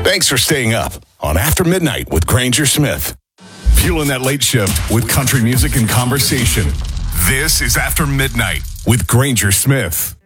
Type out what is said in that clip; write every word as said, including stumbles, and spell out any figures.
Thanks for staying up on After Midnight with Granger Smith. Fueling that late shift with country music and conversation. This is After Midnight with Granger Smith.